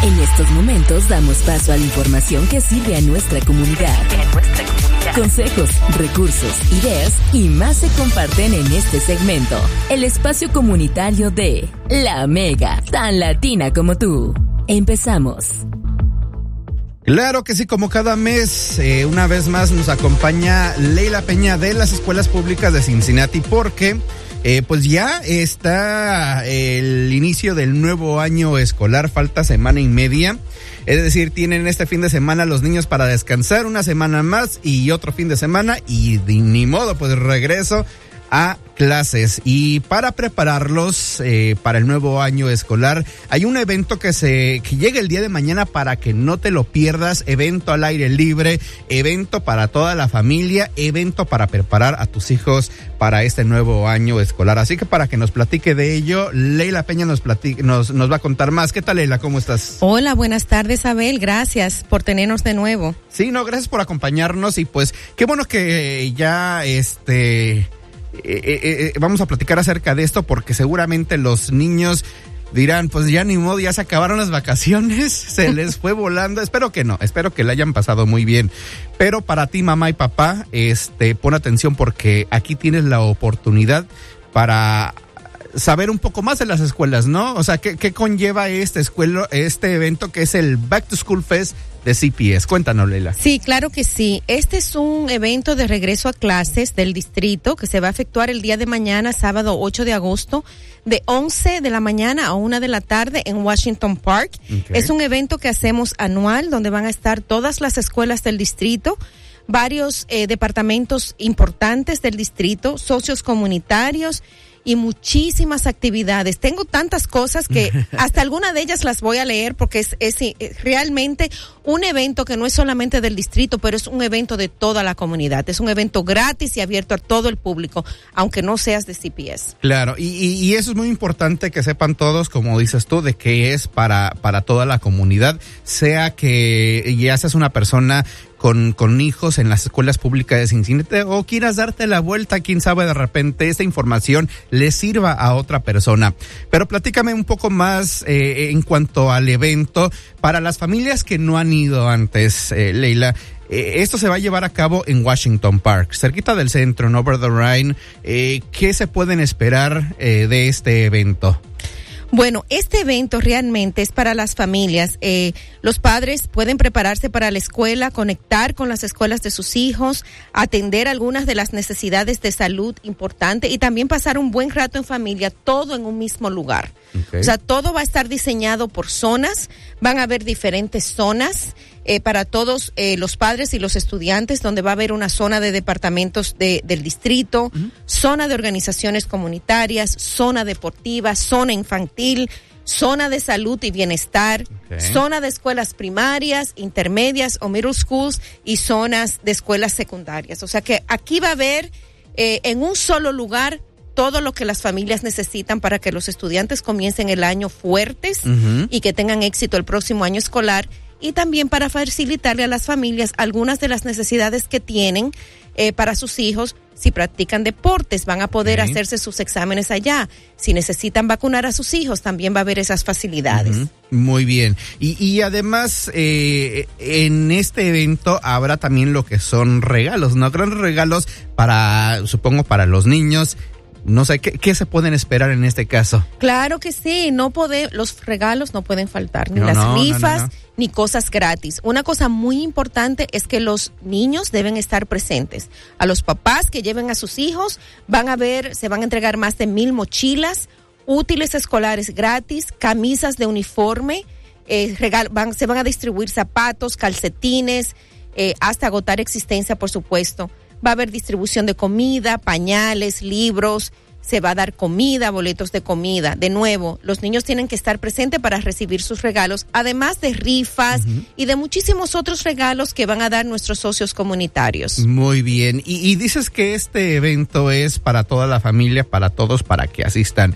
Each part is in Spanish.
En estos momentos damos paso a la información que sirve a nuestra comunidad. Consejos, recursos, ideas y más se comparten en este segmento. El espacio comunitario de La Mega, tan latina como tú. Empezamos. Claro que sí, como cada mes, una vez más nos acompaña Leila Peña de las Escuelas Públicas de Cincinnati porque pues ya está el inicio del nuevo año escolar, falta semana y media. Es decir, tienen este fin de semana los niños para descansar, una semana más y otro fin de semana y ni modo, pues regreso a clases. Y para prepararlos para el nuevo año escolar, hay un evento que llega el día de mañana para que no te lo pierdas. Evento al aire libre, evento para toda la familia, evento para preparar a tus hijos para este nuevo año escolar. Así que para que nos platique de ello, Leila Peña nos va a contar más. ¿Qué tal, Leila? ¿Cómo estás? Hola, buenas tardes, Abel. Gracias por tenernos de nuevo. Sí, no, gracias por acompañarnos y pues qué bueno que ya vamos a platicar acerca de esto porque seguramente los niños dirán, pues ya ni modo, ya se acabaron las vacaciones, se les fue volando. Espero que no, espero que la hayan pasado muy bien. Pero para ti, mamá y papá, pon atención porque aquí tienes la oportunidad para saber un poco más de las escuelas, ¿no? O sea, ¿qué conlleva este evento que es el Back to School Fest de CPS? Cuéntanos, Leila. Sí, claro que sí. Este es un evento de regreso a clases del distrito que se va a efectuar el día de mañana, sábado 8 de agosto, de 11 de la mañana a 1 de la tarde en Washington Park. Okay. Es un evento que hacemos anual donde van a estar todas las escuelas del distrito, varios departamentos importantes del distrito, socios comunitarios y muchísimas actividades. Tengo tantas cosas que hasta alguna de ellas las voy a leer porque es realmente un evento que no es solamente del distrito, pero es un evento de toda la comunidad. Es un evento gratis y abierto a todo el público, aunque no seas de CPS. Claro, y eso es muy importante que sepan todos, como dices tú, de que es para toda la comunidad, sea que ya seas una persona con hijos en las escuelas públicas de Cincinnati o quieras darte la vuelta, quién sabe, de repente esta información le sirva a otra persona. Pero platícame un poco más en cuanto al evento para las familias que no han ido antes, Leila. Esto se va a llevar a cabo en Washington Park, cerquita del centro, en Over the Rhine. ¿Qué se pueden esperar de este evento? Bueno, este evento realmente es para las familias. Los padres pueden prepararse para la escuela, conectar con las escuelas de sus hijos, atender algunas de las necesidades de salud importantes y también pasar un buen rato en familia, todo en un mismo lugar. Okay. O sea, todo va a estar diseñado por zonas, van a haber diferentes zonas para todos los padres y los estudiantes, donde va a haber una zona de departamentos del distrito, zona de organizaciones comunitarias, zona deportiva, zona infantil, zona de salud y bienestar, zona de escuelas primarias, intermedias o middle schools y zonas de escuelas secundarias. O sea que aquí va a haber en un solo lugar todo lo que las familias necesitan para que los estudiantes comiencen el año fuertes y que tengan éxito el próximo año escolar, y también para facilitarle a las familias algunas de las necesidades que tienen para sus hijos. Si practican deportes, van a poder hacerse sus exámenes allá. Si necesitan vacunar a sus hijos, también va a haber esas facilidades. Muy bien. Y además, en este evento habrá también lo que son regalos, ¿no? Grandes regalos supongo, para los niños. No sé, ¿qué se pueden esperar en este caso? Claro que sí, los regalos no pueden faltar, ni las rifas, ni cosas gratis. Una cosa muy importante es que los niños deben estar presentes. A los papás que lleven a sus hijos, se van a entregar más de 1,000 mochilas, útiles escolares gratis, camisas de uniforme, se van a distribuir zapatos, calcetines, hasta agotar existencia, por supuesto. Va a haber distribución de comida, pañales, libros, se va a dar comida, boletos de comida. De nuevo, los niños tienen que estar presentes para recibir sus regalos, además de rifas y de muchísimos otros regalos que van a dar nuestros socios comunitarios. Muy bien. Y dices que este evento es para toda la familia, para todos, para que asistan.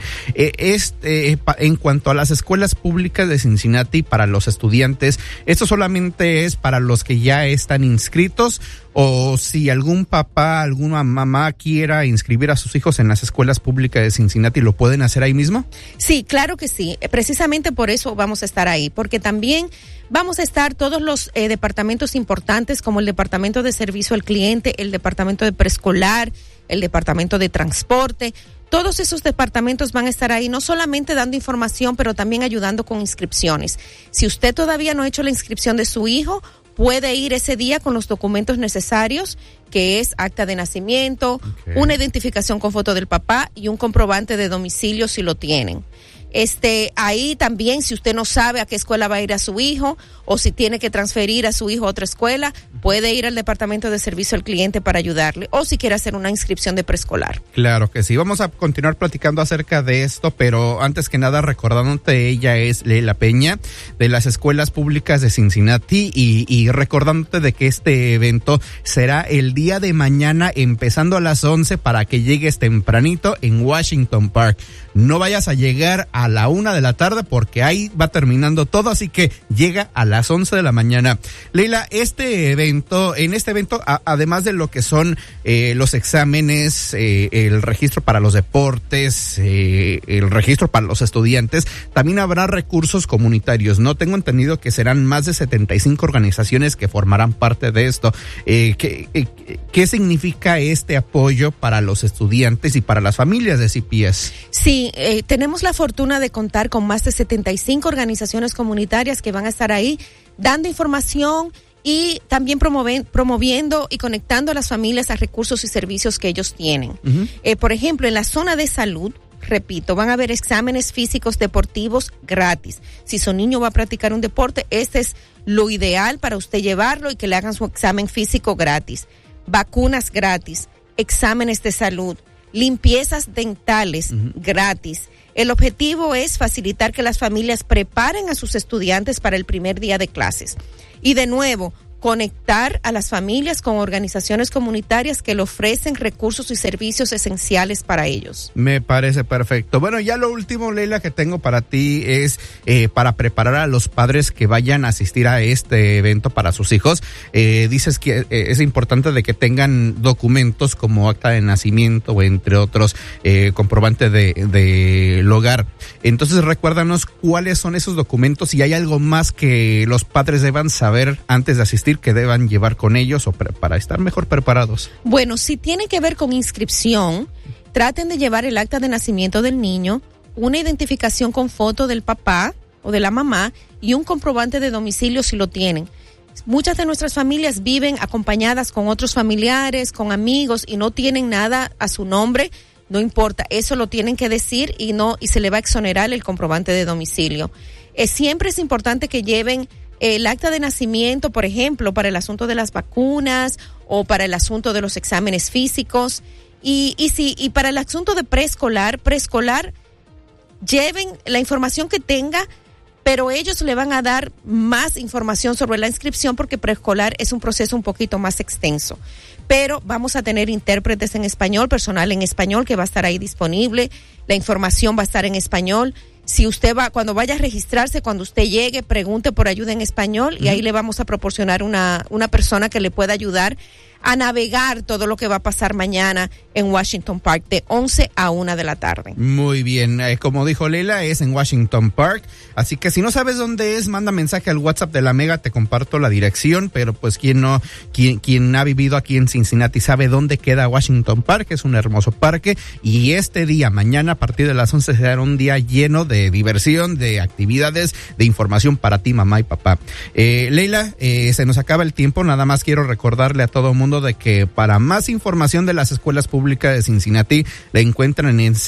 En cuanto a las escuelas públicas de Cincinnati, para los estudiantes, ¿esto solamente es para los que ya están inscritos? O si algún papá, alguna mamá quiera inscribir a sus hijos en las escuelas escuelas públicas de Cincinnati lo pueden hacer ahí mismo? Sí, claro que sí. Precisamente por eso vamos a estar ahí, porque también vamos a estar todos los departamentos importantes, como el Departamento de Servicio al Cliente, el Departamento de Preescolar, el Departamento de Transporte. Todos esos departamentos van a estar ahí, no solamente dando información, pero también ayudando con inscripciones. Si usted todavía no ha hecho la inscripción de su hijo, puede ir ese día con los documentos necesarios, que es acta de nacimiento, una identificación con foto del papá y un comprobante de domicilio si lo tienen. Ahí también, si usted no sabe a qué escuela va a ir a su hijo o si tiene que transferir a su hijo a otra escuela, puede ir al Departamento de Servicio al Cliente para ayudarle, o si quiere hacer una inscripción de preescolar. Claro que sí, vamos a continuar platicando acerca de esto, pero antes que nada recordándote, ella es Leila Peña de las Escuelas Públicas de Cincinnati y recordándote de que este evento será el día de mañana empezando a las 11 para que llegues tempranito en Washington Park. No vayas a llegar a la 1 de la tarde porque ahí va terminando todo, así que llega a las 11 de la mañana. Leila, en este evento, además de lo que son los exámenes, el registro para los deportes, el registro para los estudiantes, también habrá recursos comunitarios, ¿no? Tengo entendido que serán más de 75 organizaciones que formarán parte de esto. ¿Qué significa este apoyo para los estudiantes y para las familias de CPS? Sí, tenemos la fortuna de contar con más de 75 organizaciones comunitarias que van a estar ahí dando información y también promoviendo y conectando a las familias a recursos y servicios que ellos tienen. Uh-huh. Por ejemplo, en la zona de salud, repito, van a haber exámenes físicos deportivos gratis. Si su niño va a practicar un deporte, este es lo ideal para usted llevarlo y que le hagan su examen físico gratis. Vacunas gratis, exámenes de salud, limpiezas dentales gratis. El objetivo es facilitar que las familias preparen a sus estudiantes para el primer día de clases. Y de nuevo, conectar a las familias con organizaciones comunitarias que le ofrecen recursos y servicios esenciales para ellos. Me parece perfecto. Bueno, ya lo último, Leila, que tengo para ti es para preparar a los padres que vayan a asistir a este evento para sus hijos. Dices que es importante de que tengan documentos como acta de nacimiento o entre otros comprobante del hogar. Entonces, recuérdanos cuáles son esos documentos y hay algo más que los padres deban saber antes de asistir que deban llevar con ellos o para estar mejor preparados. Bueno, si tiene que ver con inscripción, traten de llevar el acta de nacimiento del niño, una identificación con foto del papá o de la mamá y un comprobante de domicilio si lo tienen. Muchas de nuestras familias viven acompañadas con otros familiares, con amigos y no tienen nada a su nombre. No importa, eso lo tienen que decir y se le va a exonerar el comprobante de domicilio. Siempre es importante que lleven el acta de nacimiento, por ejemplo, para el asunto de las vacunas o para el asunto de los exámenes físicos y para el asunto de preescolar, lleven la información que tenga, pero ellos le van a dar más información sobre la inscripción porque preescolar es un proceso un poquito más extenso. Pero vamos a tener intérpretes en español, personal en español que va a estar ahí disponible, la información va a estar en español. Si usted cuando vaya a registrarse, cuando usted llegue, pregunte por ayuda en español y ahí le vamos a proporcionar una persona que le pueda ayudar a navegar todo lo que va a pasar mañana en Washington Park de 11 a 1 de la tarde. Muy bien, como dijo Leila, es en Washington Park, así que si no sabes dónde es, manda mensaje al WhatsApp de la Mega, te comparto la dirección, pero pues quien ha vivido aquí en Cincinnati sabe dónde queda Washington Park, es un hermoso parque y este día, mañana a partir de las 11 será un día lleno de diversión, de actividades, de información para ti, mamá y papá. Leila, se nos acaba el tiempo, nada más quiero recordarle a todo mundo de que para más información de las escuelas públicas de Cincinnati la encuentran en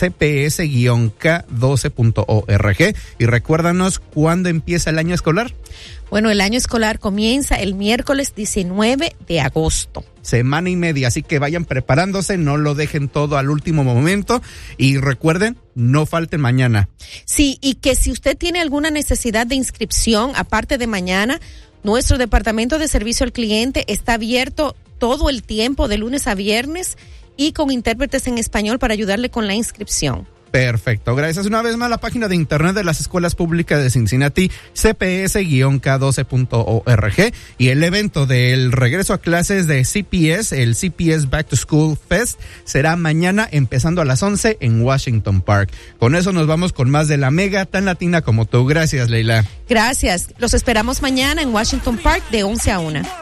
cps-k12.org y recuérdanos cuándo empieza el año escolar. Bueno, el año escolar comienza el miércoles 19 de agosto. Semana y media, así que vayan preparándose, no lo dejen todo al último momento y recuerden, no falten mañana. Sí, y que si usted tiene alguna necesidad de inscripción, aparte de mañana, nuestro departamento de servicio al cliente está abierto todo el tiempo de lunes a viernes y con intérpretes en español para ayudarle con la inscripción. Perfecto, gracias. Una vez más, la página de internet de las escuelas públicas de Cincinnati, cps-k12.org, y el evento del regreso a clases de CPS, el CPS Back to School Fest, será mañana empezando a las 11 en Washington Park. Con eso nos vamos con más de la mega, tan latina como tú. Gracias, Leila. Gracias. Los esperamos mañana en Washington Park de 11 a 1.